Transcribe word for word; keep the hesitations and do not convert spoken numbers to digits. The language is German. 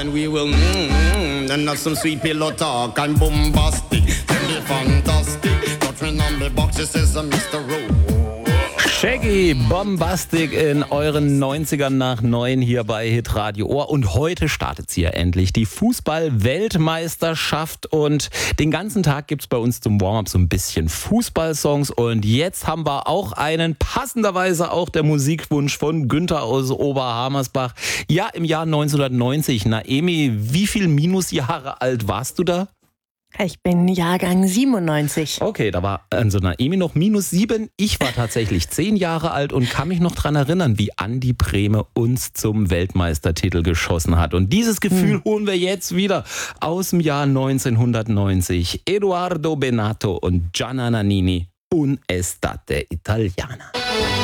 And we will mmm, and have some sweet pillow talk and bombastic. Tell me fantastic. Don't remember boxes says Mister Rowe. Shaggy Bombastic in euren neunzigern nach neun hier bei Hitradio Ohr. Und heute startet sie ja endlich, die Fußball-Weltmeisterschaft. Und den ganzen Tag gibt's bei uns zum Warm-up so ein bisschen Fußballsongs. Und jetzt haben wir auch einen, passenderweise auch der Musikwunsch von Günther aus Oberhammersbach. Ja, im Jahr neunzehnhundertneunzig. Naemi, wie viel Minusjahre alt warst du da? Ich bin Jahrgang siebenundneunzig. Okay, da war also Naemi noch minus sieben. Ich war tatsächlich zehn Jahre alt und kann mich noch dran erinnern, wie Andi Brehme uns zum Weltmeistertitel geschossen hat. Und dieses Gefühl hm. holen wir jetzt wieder aus dem Jahr neunzehnhundertneunzig. Edoardo Bennato und Gianna Nannini, Un'estate italiana.